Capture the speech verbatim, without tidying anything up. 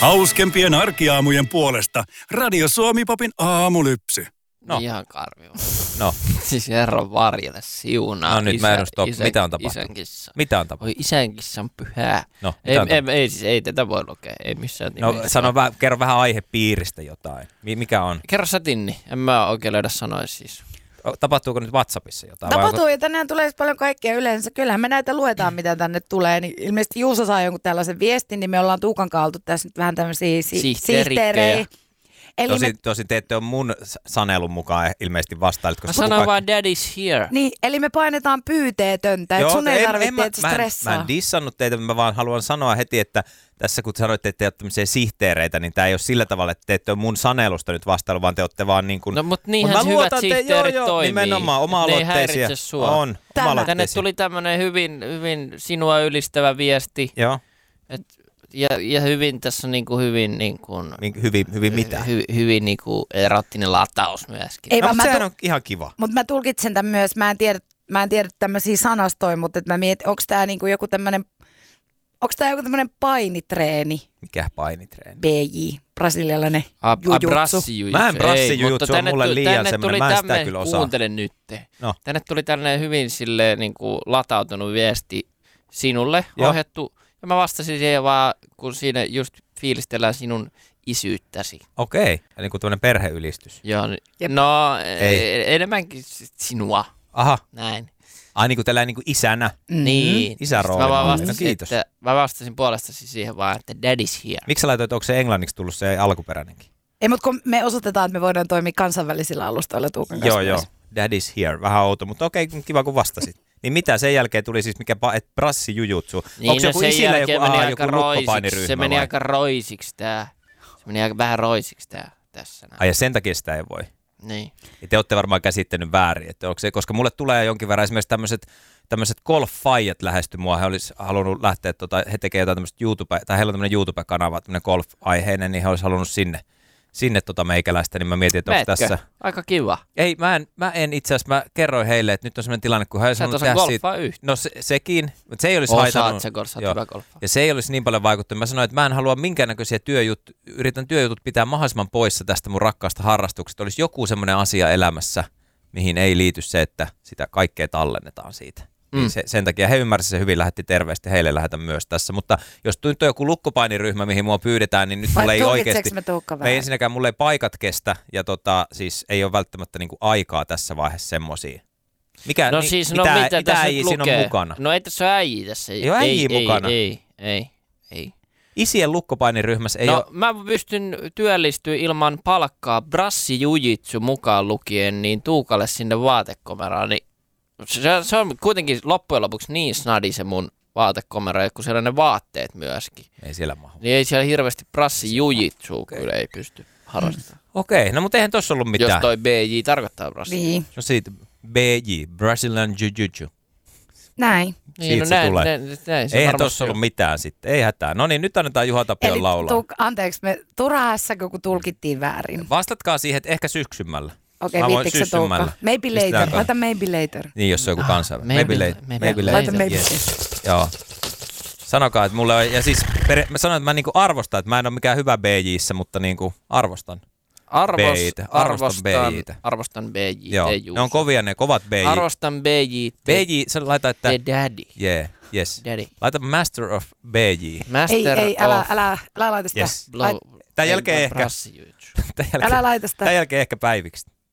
Hauskempien arkiaamujen puolesta Radio Suomi-popin aamulypsy. No. Ihan karvio. No. Siis herran varjele siunaa. No nyt isä, mä en ole stop. isä, Mitä on tapahtunut? Isän kissa. Mitä on tapahtunut? Oi isän kissan pyhää. No, ei, on ei, ei, siis ei tätä voi lukea. Ei missään No nimessä. sano vähän, kerro vähän aihepiiristä jotain. Mikä on? Kerro sä Tinni. En mä oikein löydä sanoa siis. Tapahtuuko nyt WhatsAppissa jotain? Tapahtuu ja tänään tulee paljon kaikkea yleensä. Kyllähän me näitä luetaan, mitä tänne tulee. Niin ilmeisesti Juuso saa jonkun tällaisen viestin, niin me ollaan Tuukan kanssa oltu tässä nyt vähän tämmöisiä si- sihteerejä. Eli tosin, me... tosin te ette ole mun sanelun mukaan ilmeisesti vastailut. Mä sanoin kuka... vaan daddy's here. Niin, eli me painetaan pyyteetöntä, että sun ei tarvitse teitä stressaa. Mä en dissannut teitä, mä vaan haluan sanoa heti, että tässä kun sanoitte, että te olette tämmöisiä sihteereitä, niin tää ei ole sillä tavalla, että te ette ole mun sanelusta nyt vastailu, vaan te olette vaan niin kuin... No mutta niinhän mut hyvät sihteerit te, joo, joo, toimii. Nimenomaan, oma-aloitteisia. Ne sua. On, tänne tuli tämmönen hyvin, hyvin sinua ylistävä viesti. Joo. Et, ja, ja hyvin tässä on niinku hyvin niinku... Hyvin, hyvin mitä? Hy, hyvin niinku erottinen lataus myöskin. Ei, no, mutta sehän tu- on ihan kiva. Mutta mä tulkitsen tämän myös, mä en tiedä, mä en tiedä tämmöisiä sanastoja, mutta mä mietin, onko tää niinku joku tämmönen, onko tää joku tämmönen painitreeni? Mikä painitreeni? B J, brasilialainen a, jujutsu. A brassijujutsu. Mä en brassijujutsu, on mulle tuli, liian semmoinen, mä en sitä tämmönen, kyllä osaa. Kuuntele nyt. No. Tänne tuli tällainen hyvin silleen niinku latautunut viesti sinulle Joo. ohjattu. Ja mä vastasin siihen vaan, kun siinä just fiilistellään sinun isyyttäsi. Okei, eli kuin tämmöinen perheylistys. Joo, no Ei. enemmänkin sinua. Aha. Näin. Ai niin kuin tällainen niin kuin isänä. Mm-hmm. Niin. Isärooli. Mä, vaan vastasin, vastasin, no, kiitos. että, mä vastasin puolestasi siihen vaan, että daddy's here. Miksi sä laitoit, onko se englanniksi tullut se alkuperäinenkin? Ei, mutta kun me osoitetaan, että me voidaan toimia kansainvälisillä alustoilla Tuukan kanssa. Joo, joo. Daddy's here. Vähän outo, mutta okei, kiva kun vastasit. Niin mitä sen jälkeen tuli siis, mikä pa- et brassijujutsu? Niin, onko no joku sen isillä joku, meni aha, aika joku lukkopainiryhmä se meni vai? aika roisiksi tää. Se meni aika vähän roisiksi tää tässä. Näin. Ai ja sen takia sitä ei voi. Niin. Ja te olette varmaan käsittänyt väärin, että onko se, koska mulle tulee jonkin verran esimerkiksi tämmöiset tämmöiset golf-faijat lähesty mua. He olisi halunnut lähteä, tota, he tekevät jotain tämmöistä YouTube, tai heillä on tämmöinen YouTube-kanava, tämmöinen golf-aiheinen, niin he olisi halunnut sinne, sinne tota meikäläistä, niin mä mietin, että onko tässä... Aika kiva. Ei, mä en, mä en itse asiassa, mä kerroin heille, että nyt on semmoinen tilanne, kun he olisi halunnut tehdä siitä... yhtä. No se, sekin, mutta se ei olisi Osaat haitannut... sä, kun sä oot hyvä golfaa. Ja se ei olisi niin paljon vaikuttanut. Mä sanoin, että mä en halua minkäännäköisiä työjuttuja, yritän työjutut pitää mahdollisimman poissa tästä mun rakkaasta harrastuksesta. Olisi joku semmoinen asia elämässä, mihin ei liity se, että sitä kaikkea tallennetaan siitä. Mm. Se, sen takia he ymmärsivät se hyvin, lähetti terveesti, heille lähetän myös tässä. Mutta jos nyt on joku lukkopainiryhmä, mihin mua pyydetään, niin nyt mulla ei oikeasti... Me ei ensinnäkään, mulla ei paikat kestä ja tota, siis ei ole välttämättä niinku aikaa tässä vaiheessa semmosia. Mikä, no ni, siis, mitä, no mitä mitä tässä äijä siinä on mukana? No ei tässä ole äijä tässä. Ei ole äijä mukana. Ei, ei, ei. Isien lukkopainiryhmässä ei no, ole... mä pystyn työllistyä ilman palkkaa brassijujitsu mukaan lukien niin Tuukalle sinne vaatekomeraan, niin se, se on kuitenkin loppujen lopuksi niin snadi se mun vaatekomero, kun siellä on ne vaatteet myöskin. Ei siellä mahu. Niin ei siellä hirveästi brassijujitsua okay. Kyllä ei pysty harrastamaan. Okei, okay, no mutta eihän tossa ollut mitään. Jos toi B J tarkoittaa brassi. Niin. No siitä B J, Brazilian Jiu-Jitsu. Näin. Siitä niin, no se näin, tulee. Näin, näin, se eihän tossa ollut mitään sitten, ei hätää. No niin, nyt annetaan Juha Tapion laulaa. Tu- anteeksi, me turhaa hässäkö, kun tulkittiin väärin. Vastatkaa siihen, että ehkä syksymällä. Okei, okay, viittikö se Tuukka? Maybe later. Laita maybe later. Niin, jos se on joku kansainvälinen. Maybe, maybe, maybe, maybe, maybe later. Laita maybe yes. later. Joo. Sanokaa, että mulle on, ja siis per, mä sanon, että mä niinku arvostan, että mä en ole mikään hyvä B J:ssä, mutta niinku arvostan. Arvos, B J:tä. Arvostan B J:tä. Arvostan B J. Joo, ne on kovia ne kovat B J. Arvostan B J. B J, sä laita, että... The daddy. Yeah, yes. Daddy. Laita Master of B J. Master ei, ei, älä, of... älä, älä laita sitä. Yes. Blow, Tämän jälkeen ehkä... Tämän jälkeen, älä laita sitä. tämän jälkeen ehkä päiviksi.